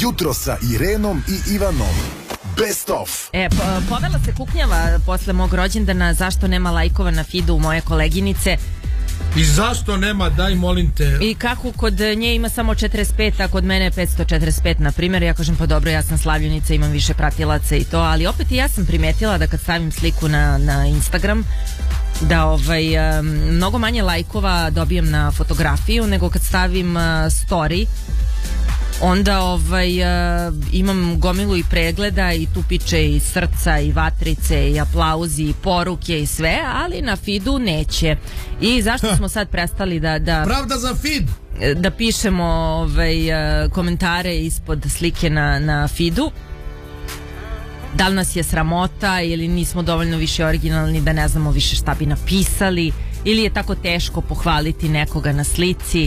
Jutro sa Irenom i Ivanom. Best of. Povela se kuknjava posle mog rođendana zašto nema lajkova na feedu moje koleginice. I zašto nema, daj molim te. I kako kod nje ima samo 45, a kod mene je 545 na primjer. Ja kažem pa dobro, ja sam slavljenica, imam više pratilaca i to, ali opet i ja sam primetila da kad stavim sliku na Instagram da mnogo manje lajkova dobijem na fotografiju nego kad stavim story. Onda imam gomilu i pregleda i tu piče i srca i vatrice i aplauzi i poruke i sve, ali na feedu neće. I zašto smo sad prestali da pravda za feed, da pišemo komentare ispod slike na feedu? Da li nas je sramota ili nismo dovoljno više originalni da ne znamo više šta bi napisali, ili je tako teško pohvaliti nekoga na slici,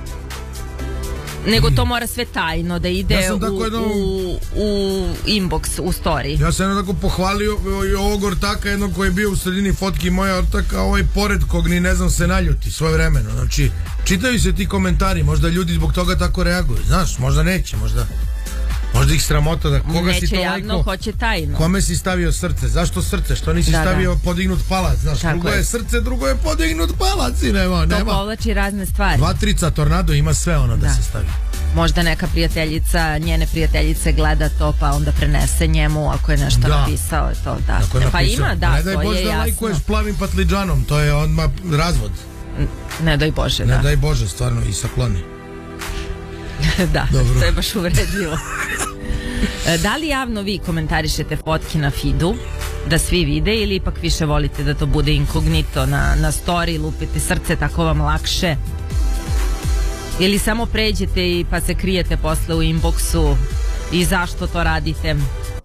nego to mora sve tajno da ide u inbox, u story. Ja sam jedno tako pohvalio ovog ortaka jednog koji je bio u sredini fotki moja ortaka, pored kog ni ne znam se naljuti svoje vremeno. Znači, čitaju se ti komentari, možda ljudi zbog toga tako reaguju, znaš, možda neće, možda ih sramota da koga neće si to javno, lajko, hoće tajno. Kome si stavio srce, zašto srce, što nisi stavio podignut palac, znaš, tako drugo je srce, drugo je podignut palac i nema. To povlači razne stvari. Vatrica, tornado, ima sve ono da se stavi. Možda neka prijateljica, njene prijateljice gleda to pa onda prenese njemu ako je nešto napisao, to da. Pa ima, ne daj Bože da lajkuješ plavim patliđanom, to je odmah razvod. Ne daj Bože, da. Ne daj Bože, stvarno, i sakloni. Da, dobro. To je baš uvredljivo. Da li javno vi komentarišete fotki na feedu da svi vide, ili ipak više volite da to bude inkognito na story, lupite srce, tako vam lakše? Ili samo pređete pa se krijete posle u inboxu i zašto to radite?